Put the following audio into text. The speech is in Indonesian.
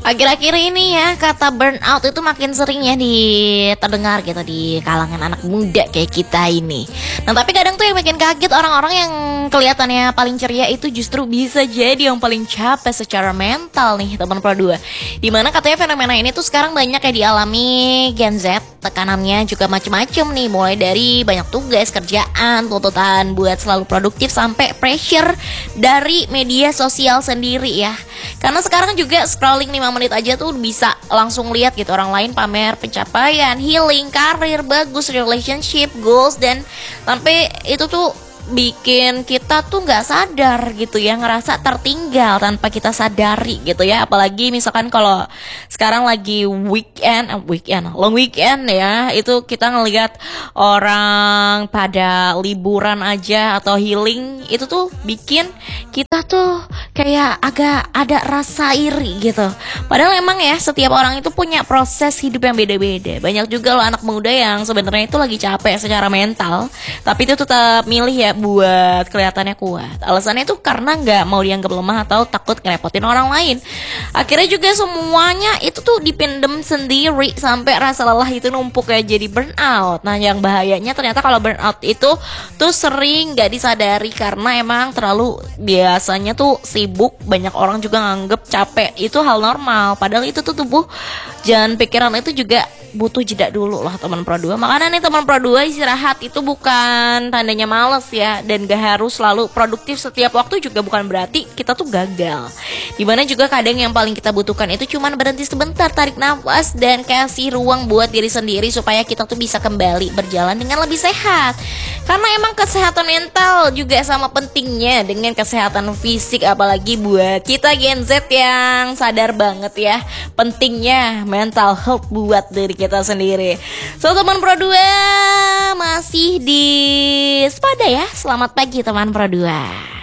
Akhir-akhir ini ya kata burnout itu makin sering ya terdengar gitu di kalangan anak muda kayak kita ini. Nah tapi kadang tuh yang bikin kaget orang-orang yang kelihatannya paling ceria itu justru bisa jadi yang paling capek secara mental nih teman Pro 2. Dimana katanya fenomena ini tuh sekarang banyak ya dialami Gen Z. Tekanannya juga macem-macem nih, mulai dari banyak tugas, kerjaan, tuntutan buat selalu produktif sampai pressure dari media sosial sendiri ya. Karena sekarang juga scrolling 5 menit aja tuh bisa langsung lihat gitu orang lain pamer pencapaian, healing, karir bagus, relationship, goals, dan sampai itu tuh bikin kita tuh nggak sadar gitu ya, ngerasa tertinggal tanpa kita sadari gitu ya. Apalagi misalkan kalau sekarang lagi long weekend ya, itu kita ngelihat orang pada liburan aja atau healing, itu tuh bikin kita tuh kayak agak ada rasa iri gitu. Padahal emang ya setiap orang itu punya proses hidup yang beda-beda. Banyak juga loh anak muda yang sebenarnya itu lagi capek secara mental, tapi itu tetap milih ya buat kelihatannya kuat. Alasannya itu karena nggak mau dianggap lemah atau takut ngerepotin orang lain. Akhirnya juga semuanya itu tuh dipendem sendiri sampai rasa lelah itu numpuk ya, jadi burnout. Nah yang bahayanya ternyata kalau burnout itu tuh sering nggak disadari karena emang terlalu biasanya tuh sibuk. Banyak orang juga nganggep capek itu hal normal, padahal itu tuh tubuh dan pikiran itu juga butuh jeda dulu lah teman Pro 2. Makanya nih teman Pro 2, istirahat itu bukan tandanya males ya, dan gak harus selalu produktif setiap waktu juga bukan berarti kita tuh gagal. Dimana juga kadang yang paling kita butuhkan itu cuman berhenti sebentar, tarik nafas, dan kasih ruang buat diri sendiri supaya kita tuh bisa kembali berjalan dengan lebih sehat. Karena emang kesehatan mental juga sama pentingnya dengan kesehatan fisik, apalagi buat kita Gen Z yang sadar banget ya pentingnya mental health buat diri kita sendiri. So teman Pro 2 masih di Spada ya. Selamat pagi teman Pro 2.